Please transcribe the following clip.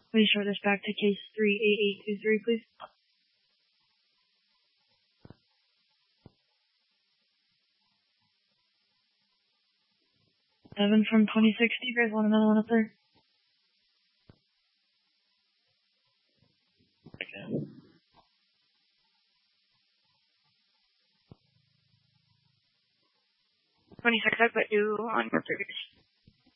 Please short this back to case 38823, please. 7 from 2060, you guys want another one up there? Okay. 26, I put you on your previous.